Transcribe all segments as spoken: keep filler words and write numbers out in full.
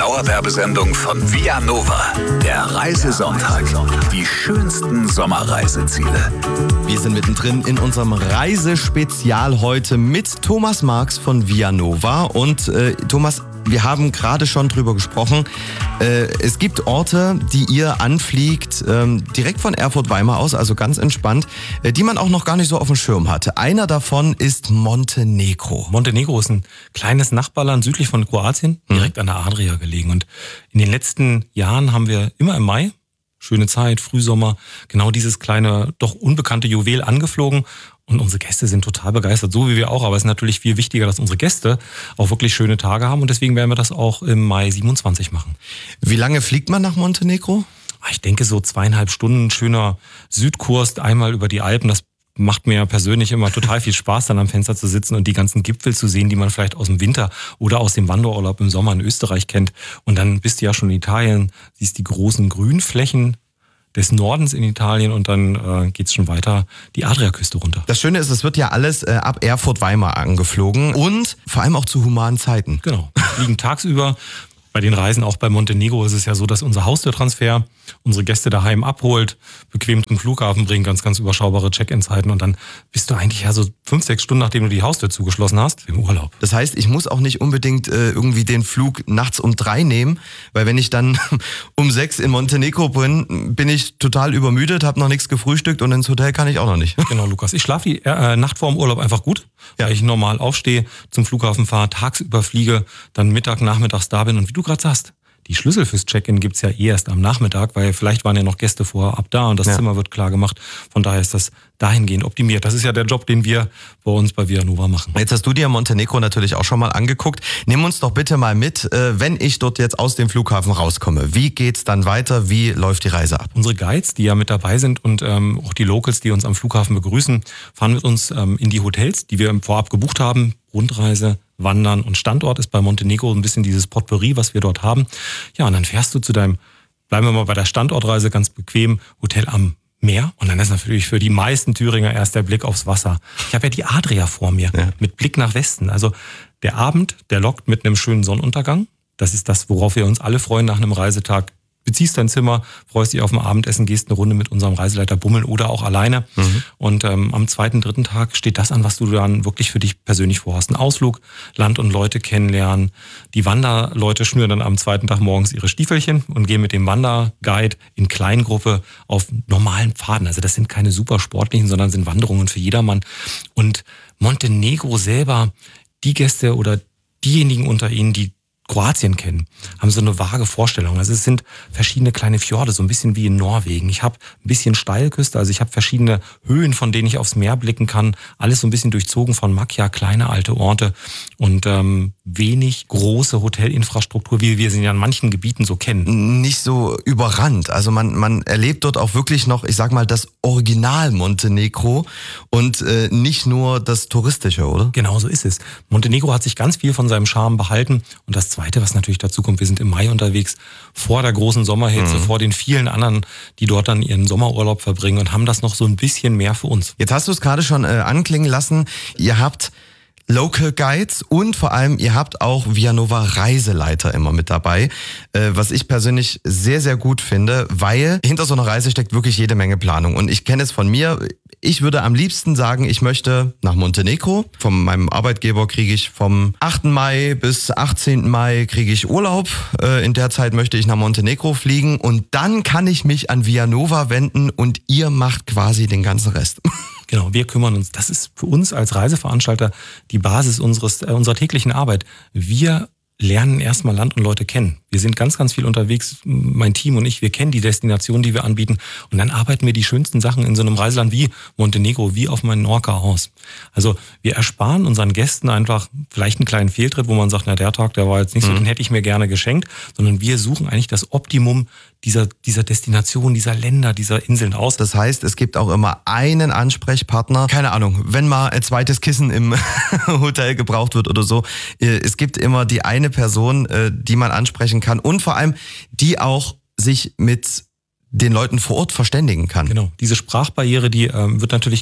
Dauerwerbesendung von Vianova. Der Reisesonntag. Die schönsten Sommerreiseziele. Wir sind mittendrin in unserem Reisespezial heute mit Thomas Marx von Vianova. Und äh, Thomas, wir haben gerade schon drüber gesprochen. Äh, es gibt Orte, die ihr anfliegt, ähm, direkt von Erfurt-Weimar aus, also ganz entspannt, äh, die man auch noch gar nicht so auf dem Schirm hatte. Einer davon ist Montenegro. Montenegro ist ein kleines Nachbarland südlich von Kroatien, direkt mhm. an der Adria gelegen. Und in den letzten Jahren haben wir immer im Mai, schöne Zeit, Frühsommer, genau dieses kleine, doch unbekannte Juwel angeflogen. Und unsere Gäste sind total begeistert, so wie wir auch. Aber es ist natürlich viel wichtiger, dass unsere Gäste auch wirklich schöne Tage haben. Und deswegen werden wir das auch im Mai siebenundzwanzig machen. Wie lange fliegt man nach Montenegro? Ich denke so zweieinhalb Stunden, schöner Südkurs, einmal über die Alpen. Das macht mir persönlich immer total viel Spaß, dann am Fenster zu sitzen und die ganzen Gipfel zu sehen, die man vielleicht aus dem Winter oder aus dem Wanderurlaub im Sommer in Österreich kennt. Und dann bist du ja schon in Italien, siehst die großen Grünflächen des Nordens in Italien und dann äh, geht's schon weiter die Adriaküste runter. Das Schöne ist, es wird ja alles äh, ab Erfurt-Weimar angeflogen und vor allem auch zu humanen Zeiten. Genau, wir fliegen tagsüber. Bei den Reisen auch bei Montenegro ist es ja so, dass unser Haustürtransfer unsere Gäste daheim abholt, bequem zum Flughafen bringt, ganz, ganz überschaubare Check-in-Zeiten und dann bist du eigentlich ja so fünf, sechs Stunden, nachdem du die Haustür zugeschlossen hast, im Urlaub. Das heißt, ich muss auch nicht unbedingt äh, irgendwie den Flug nachts um drei nehmen, weil wenn ich dann um sechs in Montenegro bin, bin ich total übermüdet, habe noch nichts gefrühstückt und ins Hotel kann ich auch noch nicht. Genau, Lukas. Ich schlafe die äh, Nacht vor dem Urlaub einfach gut, ja. weil ich normal aufstehe, zum Flughafen fahre, tagsüber fliege, dann Mittag, nachmittags da bin und wie du gerade sagst, die Schlüssel fürs Check-in gibt's ja eh erst am Nachmittag, weil vielleicht waren ja noch Gäste vorher ab da und das ja. Zimmer wird klar gemacht. Von daher ist das dahingehend optimiert. Das ist ja der Job, den wir bei uns bei Vianova machen. Jetzt hast du dir Montenegro natürlich auch schon mal angeguckt. Nimm uns doch bitte mal mit, wenn ich dort jetzt aus dem Flughafen rauskomme. Wie geht's dann weiter? Wie läuft die Reise ab? Unsere Guides, die ja mit dabei sind und ähm, auch die Locals, die uns am Flughafen begrüßen, fahren mit uns ähm, in die Hotels, die wir vorab gebucht haben. Rundreise, Wandern und Standort ist bei Montenegro ein bisschen dieses Potpourri, was wir dort haben. Ja, und dann fährst du zu deinem, bleiben wir mal bei der Standortreise, ganz bequem, Hotel am Meer. Und dann ist natürlich für die meisten Thüringer erst der Blick aufs Wasser. Ich habe ja die Adria vor mir, ja. mit Blick nach Westen. Also der Abend, der lockt mit einem schönen Sonnenuntergang. Das ist das, worauf wir uns alle freuen nach einem Reisetag. Beziehst dein Zimmer, freust dich auf ein Abendessen, gehst eine Runde mit unserem Reiseleiter bummeln oder auch alleine. Mhm. Und ähm, am zweiten, dritten Tag steht das an, was du dann wirklich für dich persönlich vorhast. Ein Ausflug, Land und Leute kennenlernen. Die Wanderleute schnüren dann am zweiten Tag morgens ihre Stiefelchen und gehen mit dem Wanderguide in Kleingruppe auf normalen Pfaden. Also das sind keine super sportlichen, sondern sind Wanderungen für jedermann. Und Montenegro selber, die Gäste oder diejenigen unter ihnen, die Kroatien kennen, haben so eine vage Vorstellung. Also es sind verschiedene kleine Fjorde, so ein bisschen wie in Norwegen. Ich habe ein bisschen Steilküste, also ich habe verschiedene Höhen, von denen ich aufs Meer blicken kann. Alles so ein bisschen durchzogen von Makia, kleine alte Orte und ähm, wenig große Hotelinfrastruktur, wie wir sie ja in manchen Gebieten so kennen. Nicht so überrannt. Also man man erlebt dort auch wirklich noch, ich sag mal, das Original Montenegro und äh, nicht nur das Touristische, oder? Genau so ist es. Montenegro hat sich ganz viel von seinem Charme behalten und das Zweite, was natürlich dazu kommt, wir sind im Mai unterwegs, vor der großen Sommerhitze, mhm. vor den vielen anderen, die dort dann ihren Sommerurlaub verbringen und haben das noch so ein bisschen mehr für uns. Jetzt hast du es gerade schon äh, anklingen lassen, ihr habt Local Guides und vor allem ihr habt auch Vianova Reiseleiter immer mit dabei, äh, was ich persönlich sehr, sehr gut finde, weil hinter so einer Reise steckt wirklich jede Menge Planung und ich kenne es von mir. Ich würde am liebsten sagen, ich möchte nach Montenegro. Von meinem Arbeitgeber kriege ich vom achten Mai bis achtzehnten Mai kriege ich Urlaub. Äh, in der Zeit möchte ich nach Montenegro fliegen und dann kann ich mich an Vianova wenden und ihr macht quasi den ganzen Rest. Genau, wir kümmern uns. Das ist für uns als Reiseveranstalter die Basis unseres, äh, unserer täglichen Arbeit. Wir lernen erstmal Land und Leute kennen. Wir sind ganz, ganz viel unterwegs, mein Team und ich, wir kennen die Destinationen, die wir anbieten und dann arbeiten wir die schönsten Sachen in so einem Reiseland wie Montenegro, wie auf Menorca aus. Also wir ersparen unseren Gästen einfach vielleicht einen kleinen Fehltritt, wo man sagt, na der Tag, der war jetzt nicht so, mhm. den hätte ich mir gerne geschenkt, sondern wir suchen eigentlich das Optimum dieser, dieser Destination, dieser Länder, dieser Inseln aus. Das heißt, es gibt auch immer einen Ansprechpartner, keine Ahnung, wenn mal ein zweites Kissen im Hotel gebraucht wird oder so, es gibt immer die eine Person, die man ansprechen kann und vor allem die auch sich mit den Leuten vor Ort verständigen kann. Genau, diese Sprachbarriere, die ähm, wird natürlich gleich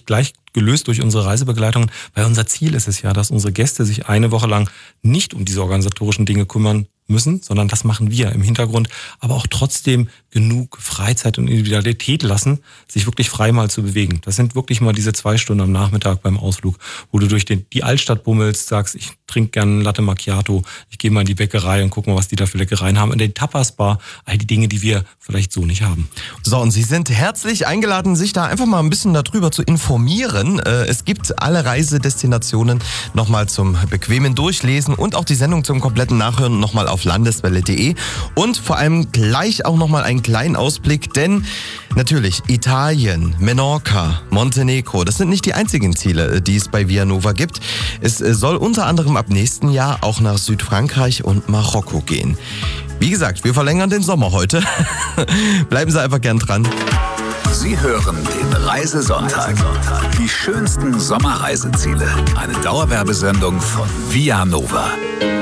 gelöst durch unsere Reisebegleitungen, weil unser Ziel ist es ja, dass unsere Gäste sich eine Woche lang nicht um diese organisatorischen Dinge kümmern müssen, sondern das machen wir im Hintergrund, aber auch trotzdem genug Freizeit und Individualität lassen, sich wirklich frei mal zu bewegen. Das sind wirklich mal diese zwei Stunden am Nachmittag beim Ausflug, wo du durch den, die Altstadt bummelst, sagst, ich trinke gerne einen Latte Macchiato, ich gehe mal in die Bäckerei und gucke mal, was die da für Leckereien haben. In der Tapas-Bar, all die Dinge, die wir vielleicht so nicht haben. So, und Sie sind herzlich eingeladen, sich da einfach mal ein bisschen darüber zu informieren. Es gibt alle Reisedestinationen nochmal zum bequemen Durchlesen und auch die Sendung zum kompletten Nachhören nochmal auf landeswelle punkt de und vor allem gleich auch nochmal einen kleinen Ausblick, denn natürlich Italien, Menorca, Montenegro, das sind nicht die einzigen Ziele, die es bei Via Nova gibt. Es soll unter anderem ab nächsten Jahr auch nach Südfrankreich und Marokko gehen. Wie gesagt, wir verlängern den Sommer heute. Bleiben Sie einfach gern dran. Sie hören den Reisesonntag. Die schönsten Sommerreiseziele. Eine Dauerwerbesendung von Via Nova.